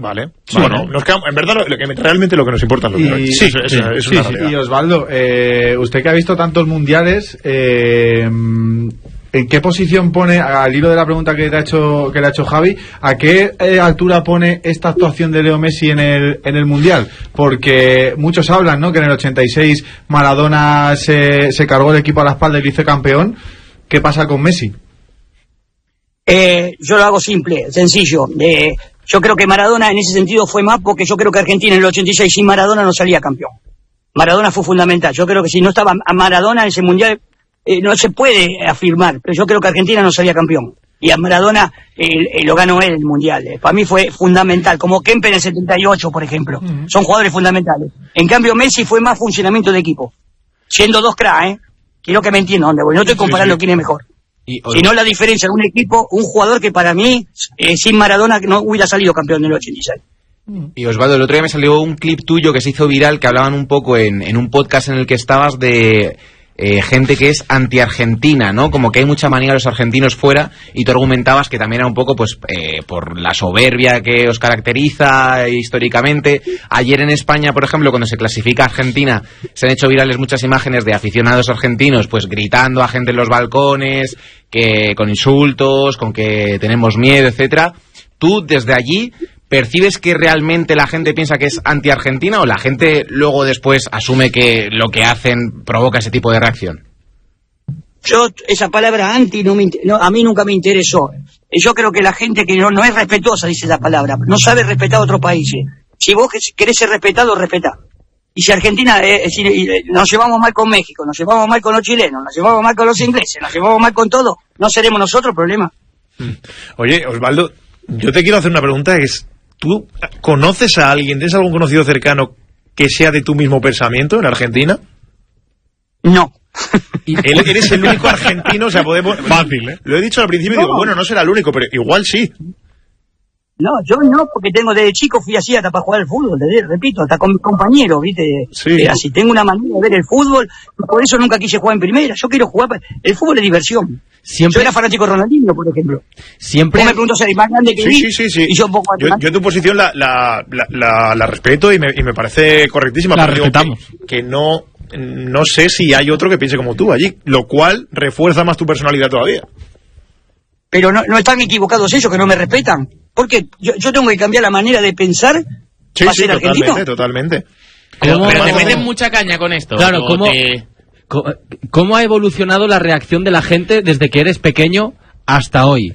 Vale. Bueno, nos quedamos, en verdad realmente lo que nos importa es lo que hay. Sí, es una realidad. Y Osvaldo, usted que ha visto tantos mundiales, ¿en qué posición pone, al hilo de la pregunta que le ha hecho Javi, a qué altura pone esta actuación de Leo Messi en el mundial? Porque muchos hablan, ¿no?, que en el 86 Maradona se cargó el equipo a la espalda y lo hizo campeón. ¿Qué pasa con Messi? Yo lo hago simple, sencillo. Yo creo que Maradona en ese sentido fue más, porque yo creo que Argentina en el 86 sin Maradona no salía campeón. Maradona fue fundamental. Yo creo que si no estaba a Maradona en ese mundial, no se puede afirmar, pero yo creo que Argentina no salía campeón. Y a Maradona lo ganó él el mundial. Para mí fue fundamental, como Kempe en el 78, por ejemplo. Son jugadores fundamentales. En cambio, Messi fue más funcionamiento de equipo. Siendo dos cracks, quiero que me entiendan dónde voy. No estoy comparando quién es mejor. Sino la diferencia de un equipo, un jugador que para mí, sin Maradona, no hubiera salido campeón del 86. Y Osvaldo, el otro día me salió un clip tuyo que se hizo viral, que hablaban un poco en un podcast en el que estabas de gente que es anti-argentina, ¿no? Como que hay mucha manía de los argentinos fuera, y tú argumentabas que también era un poco pues por la soberbia que os caracteriza históricamente. Ayer en España, por ejemplo, cuando se clasifica a Argentina, se han hecho virales muchas imágenes de aficionados argentinos pues gritando a gente en los balcones, que con insultos, con que tenemos miedo, etcétera. Tú desde allí ¿percibes que realmente la gente piensa que es anti-argentina, o la gente luego después asume que lo que hacen provoca ese tipo de reacción? Yo, esa palabra anti, a mí nunca me interesó. Yo creo que la gente que no es respetuosa, dice la palabra, no sabe respetar a otros países. Si vos querés ser respetado, respetá. Y si Argentina, nos llevamos mal con México, nos llevamos mal con los chilenos, nos llevamos mal con los ingleses, nos llevamos mal con todo, ¿no seremos nosotros el problema? Oye, Osvaldo, yo te quiero hacer una pregunta, que es: ¿tú conoces a alguien, tienes algún conocido cercano que sea de tu mismo pensamiento en Argentina? No. ¿Y eres el único argentino? O sea, podemos... Fácil, ¿eh? Lo he dicho al principio, no. Digo, bueno, no será el único, pero igual sí. No, yo no, porque desde chico fui así hasta para jugar al fútbol, repito, hasta con mis compañeros, ¿viste? Sí. Así tengo una manera de ver el fútbol, por eso nunca quise jugar en primera. Yo quiero jugar, el fútbol es diversión. Yo era fanático de Ronaldinho, por ejemplo. Siempre. Vos me preguntó si eres más grande que mí. Sí. Y yo tu posición la respeto y me parece correctísima. La respetamos. Que no sé si hay otro que piense como tú allí, lo cual refuerza más tu personalidad todavía. Pero no están equivocados ellos, que no me respetan. Porque yo tengo que cambiar la manera de pensar. Sí, para ser argentino. Totalmente. Pero te meten mucha caña con esto. Claro, ¿cómo ha evolucionado la reacción de la gente desde que eres pequeño hasta hoy?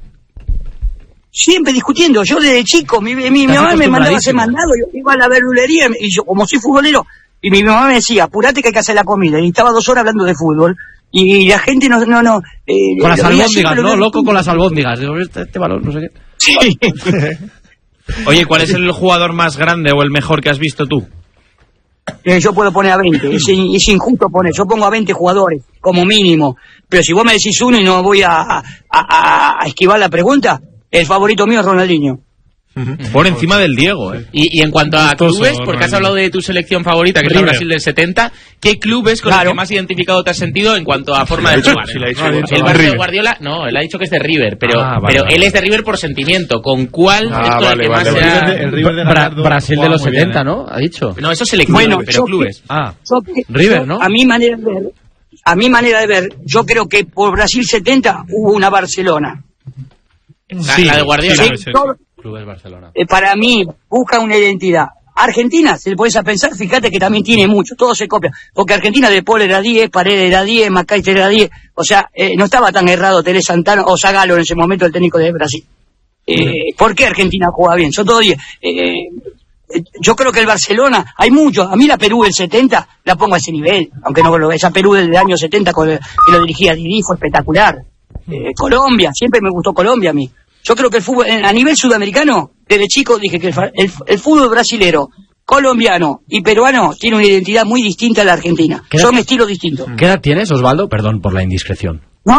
Siempre discutiendo. Yo desde chico, mi mamá me mandaba a hacer mandado. Yo iba a la verdulería y yo, como soy futbolero, y mi mamá me decía, apurate que hay que hacer la comida. Y estaba 2 horas hablando de fútbol. Y la gente no con las albóndigas, ¿no? Loco con las albóndigas. Digo, este balón, no sé qué. Sí. Oye, ¿cuál es el jugador más grande o el mejor que has visto tú? Yo puedo poner a 20, es injusto poner, yo pongo a 20 jugadores, como mínimo, pero si vos me decís uno y no voy a esquivar la pregunta, el favorito mío es Ronaldinho. Por encima del Diego, ¿eh? Y en cuanto a clubes, porque has hablado de tu selección favorita, que es la Brasil del 70, ¿qué clubes con los que más identificado te has sentido en cuanto a forma de jugar? El Barça de Guardiola, no, él ha dicho que es de River, pero él es de River por sentimiento. ¿Con cuál es con el que más se ha...? El River de Brasil de los 70, ¿no? Ha dicho. No, eso es selección, pero clubes. River, ¿no? A mi manera de ver, yo creo que por Brasil 70 hubo una Barcelona. La de Guardiola. Clubes Barcelona. Para mí, busca una identidad. Argentina, si le pones a pensar, fíjate que también tiene mucho, todo se copia. Porque Argentina de Paul era 10, Paredes era 10, Macaister era 10. O sea, no estaba tan errado Terés Santana o Zagallo en ese momento, el técnico de Brasil. ¿Por qué Argentina juega bien? Son todos 10. Yo creo que el Barcelona, hay mucho. A mí la Perú del 70 la pongo a ese nivel, aunque no esa Perú del año 70 que lo dirigía Didi fue espectacular. Colombia, siempre me gustó Colombia a mí. Yo creo que el fútbol, a nivel sudamericano, desde chico dije que el fútbol brasilero, colombiano y peruano tiene una identidad muy distinta a la argentina. Son estilos distintos. ¿Qué edad tienes, Osvaldo? Perdón por la indiscreción. No,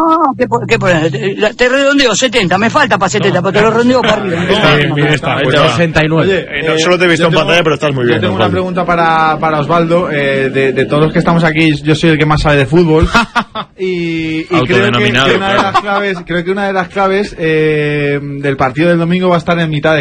te redondeo 70, me falta para 70, pero te lo redondeo para arriba. Está, 69. No solo te he visto en pantalla, pero estás muy bien. Yo tengo una pregunta para Osvaldo. De todos los que estamos aquí, yo soy el que más sabe de fútbol. y creo que una de las claves del partido del domingo va a estar en mitad de